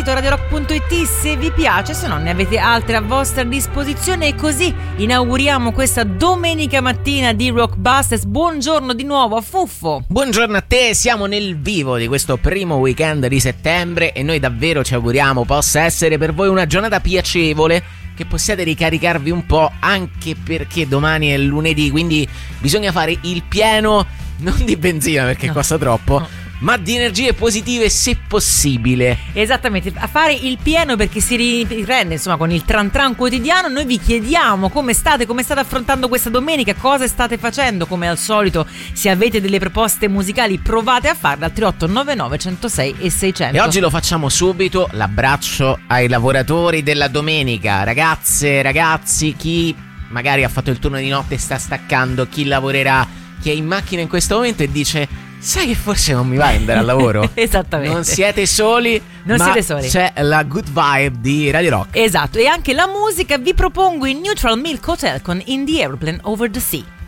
RadioRock.it se vi piace, se no ne avete altre a vostra disposizione. E così inauguriamo questa domenica mattina di Rockbusters. Buongiorno di nuovo a Fuffo. Buongiorno a te, siamo nel vivo di questo primo weekend di settembre e noi davvero ci auguriamo possa essere per voi una giornata piacevole, che possiate ricaricarvi un po', anche perché domani è lunedì, quindi bisogna fare il pieno, non di benzina perché costa troppo, ma di energie positive se possibile. Esattamente, a fare il pieno perché si riprende insomma con il tran tran quotidiano. Noi vi chiediamo come state affrontando questa domenica, cosa state facendo. Come al solito, se avete delle proposte musicali provate a farle al 3899 106 e 600. E oggi lo facciamo subito, l'abbraccio ai lavoratori della domenica, ragazze, ragazzi, chi magari ha fatto il turno di notte e sta staccando, chi lavorerà, chi è in macchina in questo momento e dice: sai che forse non mi va ad andare al lavoro? Esattamente. Non siete soli, c'è la good vibe di Radio Rock. Esatto, e anche la musica. Vi propongo i Neutral Milk Hotel con In the Airplane Over the Sea.